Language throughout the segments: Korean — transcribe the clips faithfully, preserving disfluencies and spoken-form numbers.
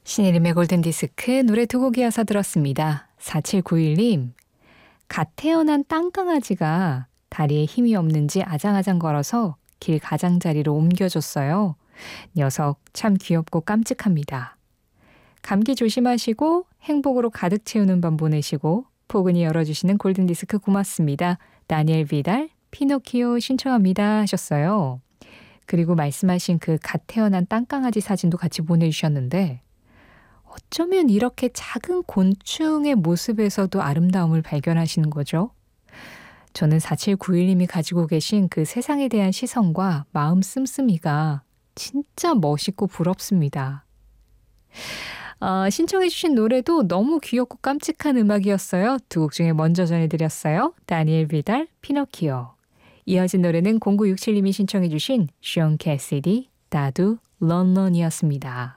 신혜림의 골든디스크 노래 두 곡 이어서 들었습니다. 사칠구일 님, 갓 태어난 땅강아지가 다리에 힘이 없는지 아장아장 걸어서 길 가장자리로 옮겨줬어요. 녀석 참 귀엽고 깜찍합니다. 감기 조심하시고 행복으로 가득 채우는 밤 보내시고 포근히 열어주시는 골든디스크 고맙습니다. 다니엘 비달, 피노키오 신청합니다 하셨어요. 그리고 말씀하신 그 갓 태어난 땅강아지 사진도 같이 보내주셨는데 어쩌면 이렇게 작은 곤충의 모습에서도 아름다움을 발견하시는 거죠. 저는 사칠구일 님이 가지고 계신 그 세상에 대한 시선과 마음 씀씀이가 진짜 멋있고 부럽습니다. 어, 신청해 주신 노래도 너무 귀엽고 깜찍한 음악이었어요. 두 곡 중에 먼저 전해드렸어요. 다니엘 비달, 피노키오. 이어진 노래는 공구육칠 님이 신청해 주신 숀 캐시디, 다두, 런런이었습니다.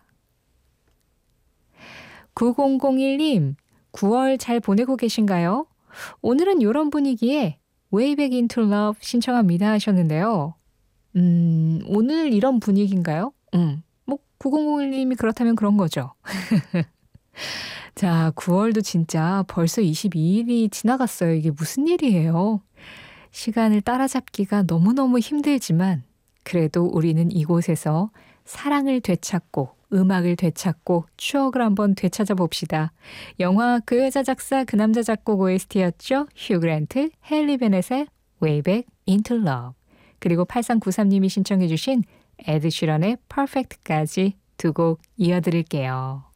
구공공일 님, 구월 잘 보내고 계신가요? 오늘은 이런 분위기에 Way Back Into Love 신청합니다 하셨는데요. 음, 오늘 이런 분위기인가요? 음, 뭐 구공공일 님이 그렇다면 그런 거죠. 자, 구월도 진짜 벌써 이십이 일이 지나갔어요. 이게 무슨 일이에요? 시간을 따라잡기가 너무너무 힘들지만 그래도 우리는 이곳에서 사랑을 되찾고 음악을 되찾고 추억을 한번 되찾아 봅시다. 영화 그 여자 작사 그 남자 작곡 오에스티였죠. 휴 그랜트, 헨리 베넷의 Way Back Into Love. 그리고 팔삼구삼 님이 신청해 주신 에드 시런의 Perfect까지 두 곡 이어드릴게요.